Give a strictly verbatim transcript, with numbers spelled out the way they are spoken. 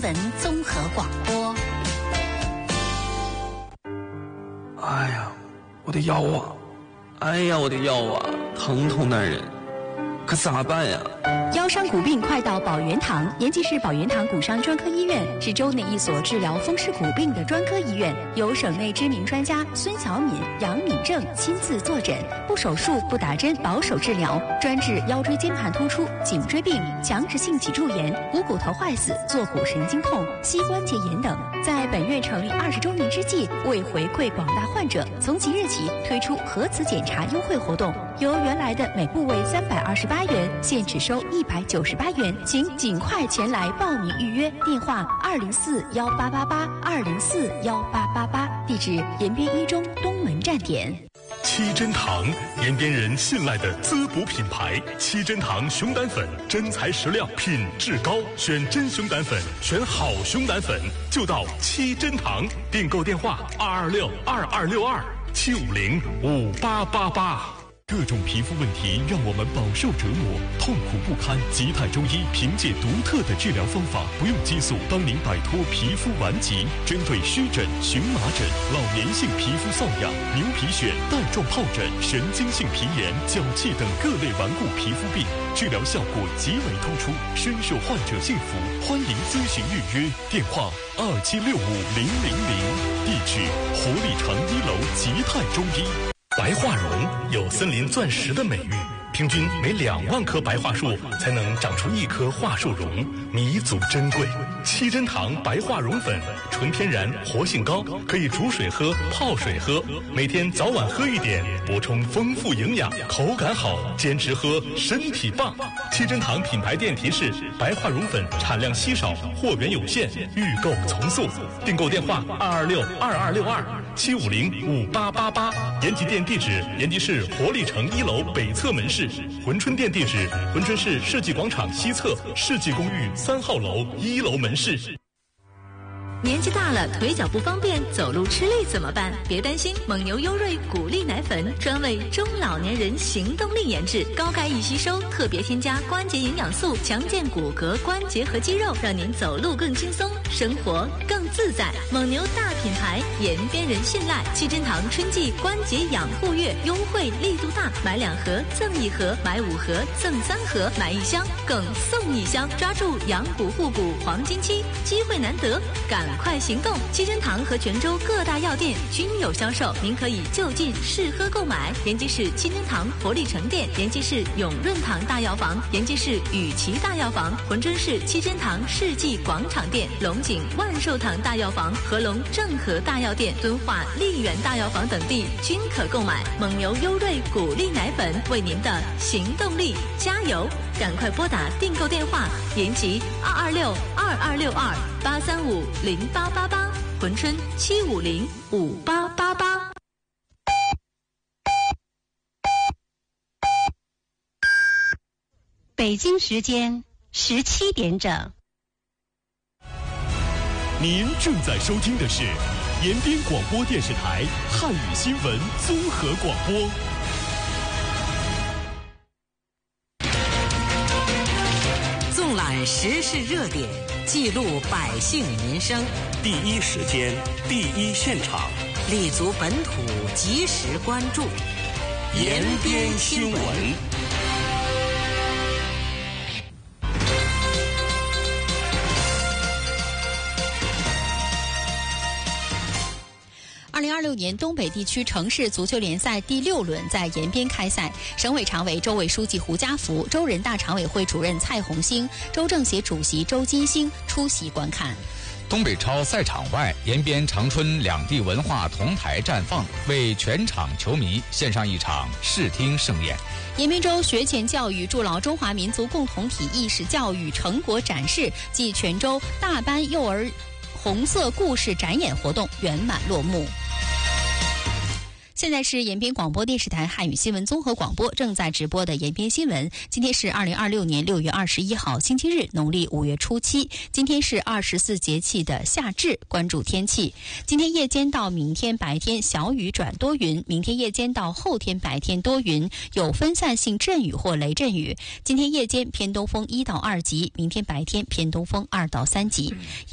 闻综合广播。 哎呀，我的腰啊！哎呀，我的腰啊，疼痛难忍，可咋办呀？ 腰伤骨病快到宝元堂，延吉市宝元堂骨伤专科医院是州内一所治疗风湿骨病的专科医院，由省内知名专家孙小敏、杨敏正亲自坐诊，不手术、不打针，保守治疗，专治腰椎间盘突出、颈椎病、强直性脊柱炎、股骨头坏死、坐骨神经痛、膝关节炎等。在本院成立二十周年之际，为回馈广大患者，从即日起推出核磁检查优惠活动，由原来的每部位三百二十八元，现只收一百九十八元，请尽快前来报名预约。电话二零四幺八八八二零四幺八八八，地址延边一中东门站点。 七珍堂，延边人信赖的滋补品牌。七珍堂熊胆粉，真材实料，品质高，选真熊胆粉，选好熊胆粉，就到七珍堂。订购电话二二六二二六二七五零五八八八。各种皮肤问题让我们饱受折磨，痛苦不堪。吉泰中医凭借独特的治疗方法，不用激素，帮您摆脱皮肤顽疾。针对湿疹、荨麻疹、老年性皮肤瘙痒、牛皮癣、带状疱疹、神经性皮炎、脚气等各类顽固皮肤病，治疗效果极为突出，深受患者信服。欢迎咨询预约，电话二七六五零零零，地址活力城一楼吉泰中医。白桦榕有森林钻石的美誉，平均每两万棵白桦树才能长出一棵桦树榕，弥足珍贵。七珍堂白桦榕粉，纯天然，活性高，可以煮水喝、泡水喝，每天早晚喝一点，补充丰富营养，口感好，坚持喝，身体棒。七珍堂品牌店提示：白桦榕粉产量稀少，货源有限，预购从速。订购电话二二六二二六二七五零五八八八。延吉店地址：延吉市活力城一楼北侧门市。珲春店地址：珲春市世纪广场西侧世纪公寓三号楼一楼门市。 年纪大了，腿脚不方便，走路吃力怎么办？别担心，蒙牛优瑞骨力奶粉专为中老年人行动力研制，高钙易吸收，特别添加关节营养素，强健骨骼、关节和肌肉，让您走路更轻松，生活更自在。蒙牛大品牌，延边人信赖。七珍堂春季关节养护月优惠力度大，买两盒赠一盒，买五盒赠三盒，买一箱更送一箱，抓住养骨护骨黄金期，机会难得，赶快行动！七珍堂和泉州各大药店均有销售，您可以就近试喝购买。延吉市七珍堂活力城店、延吉市永润堂大药房、延吉市雨琦大药房、珲春市七珍堂世纪广场店、龙井万寿堂大药房、合龙正和大药店、敦化丽园大药房等地均可购买。蒙牛优瑞骨力奶粉，为您的行动力加油！赶快拨打订购电话：延吉二二六二二六二八三五零八八八，珲春七五零五八八八。 北京时间十七点整。 您正在收听的是延边广播电视台汉语新闻综合广播。 纵览时事热点，记录百姓民生， 第一时间，第一现场， 立足本土，及时关注， 延边新闻。 二零二六年东北地区城市足球联赛第六轮在延边开赛，省委常委、州委书记胡家福、州人大常委会主任蔡红星、州政协主席周金星出席观看。 东北超赛场外，延边长春两地文化同台绽放，为全场球迷献上一场视听盛宴。 延边州学前教育筑牢中华民族共同体意识教育成果展示暨泉州大班幼儿红色故事展演活动圆满落幕。现在是延边广播电视台汉语新闻综合广播正在直播的延边新闻。今天是二零二六年六月二十一号，星期日，农历五月初七。今天是二十四节气的夏至。关注天气，今天夜间到明天白天小雨转多云，明天夜间到后天白天多云，有分散性阵雨或雷阵雨。今天夜间偏东风一到二级，明天白天偏东风二到三级。